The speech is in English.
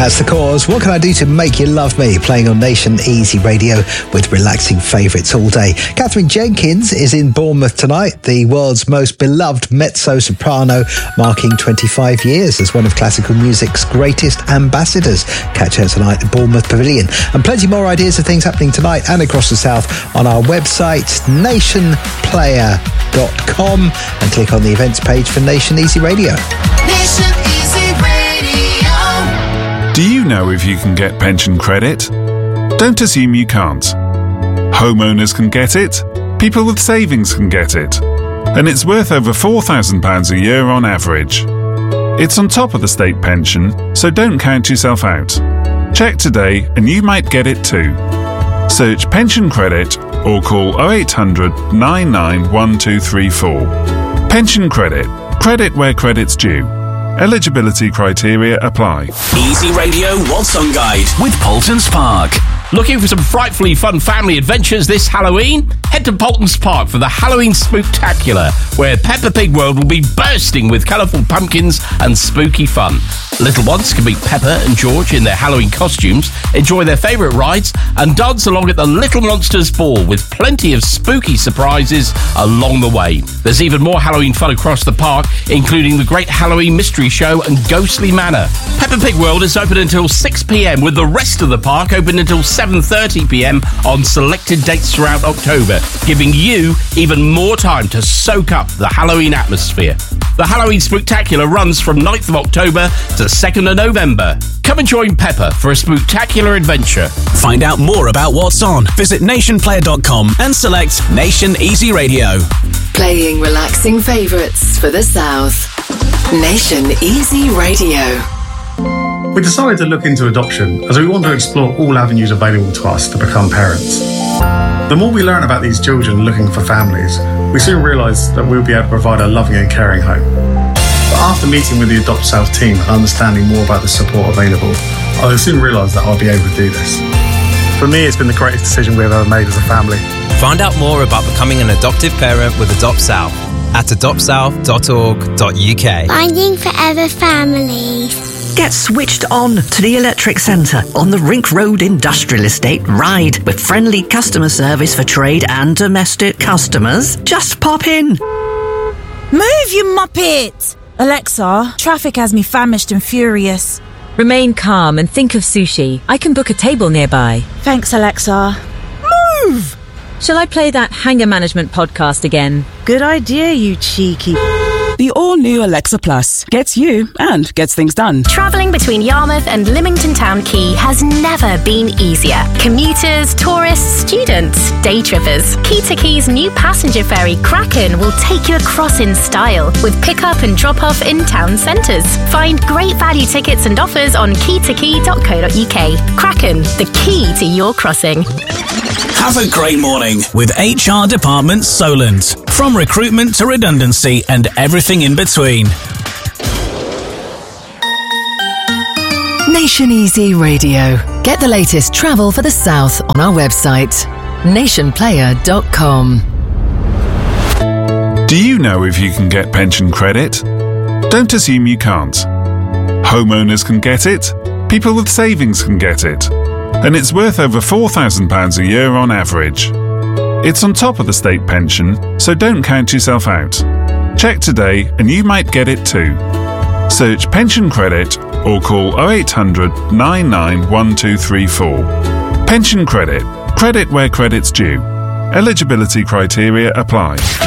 That's The Cause. What Can I Do to Make You Love Me? Playing on Nation Easy Radio with relaxing favourites all day. Catherine Jenkins is in Bournemouth tonight, the world's most beloved mezzo-soprano, marking 25 years as one of classical music's greatest ambassadors. Catch her tonight at Bournemouth Pavilion. And plenty more ideas of things happening tonight and across the south on our website, nationplayer.com, and click on the events page for Nation Easy Radio. Nation Easy Radio. Do you know if you can get pension credit? Don't assume you can't. Homeowners can get it, people with savings can get it, and it's worth over £4,000 a year on average. It's on top of the state pension, so don't count yourself out. Check today and you might get it too. Search pension credit or call 0800 99 1234. Pension credit. Credit where credit's due. Eligibility criteria apply. Easy Radio What's On Guide with Poultons Park. Looking for some frightfully fun family adventures this Halloween? Head to Poultons Park for the Halloween Spooktacular, where Peppa Pig World will be bursting with colourful pumpkins and spooky fun. Little ones can meet Peppa and George in their Halloween costumes, enjoy their favourite rides, and dance along at the Little Monsters Ball with plenty of spooky surprises along the way. There's even more Halloween fun across the park, including the Great Halloween Mystery Show and Ghostly Manor. Peppa Pig World is open until 6 p.m, with the rest of the park open until 7:30 p.m. on selected dates throughout October, giving you even more time to soak up the Halloween atmosphere. The Halloween Spooktacular runs from 9th of October to 2nd of November. Come and join Peppa for a spooktacular adventure. Find out more about what's on. Visit nationplayer.com and select Nation Easy Radio. Playing relaxing favourites for the South. Nation Easy Radio. We decided to look into adoption as we want to explore all avenues available to us to become parents. The more we learn about these children looking for families, we soon realised that we'll be able to provide a loving and caring home. But after meeting with the Adopt South team and understanding more about the support available, I soon realised that I'll be able to do this. For me, it's been the greatest decision we've ever made as a family. Find out more about becoming an adoptive parent with Adopt South at adoptsouth.org.uk. Finding Forever Families. Get switched on to the Electric Centre on the Rink Road Industrial Estate Ryde with friendly customer service for trade and domestic customers. Just pop in. Move, you muppet! Alexa, traffic has me famished and furious. Remain calm and think of sushi. I can book a table nearby. Thanks, Alexa. Move! Shall I play that Hanger Management podcast again? Good idea, you cheeky... The all-new Alexa Plus gets you and gets things done. Travelling between Yarmouth and Lymington Town Quay has never been easier. Commuters, tourists, students, day trippers. Key to Quay's new passenger ferry Kraken will take you across in style with pick-up and drop-off in town centres. Find great value tickets and offers on keytokey.co.uk. Kraken, the key to your crossing. Have a great morning with HR Department Solent. From recruitment to redundancy and everything in between. Nation Easy Radio. Get the latest travel for the South on our website, nationplayer.com. Do you know if you can get pension credit? Don't assume you can't. Homeowners can get it, people with savings can get it, and it's worth over £4,000 a year on average. It's on top of the state pension, so don't count yourself out. Check today and you might get it too. Search pension credit or call 0800 99 1234. Pension credit. Credit where credit's due. Eligibility criteria apply.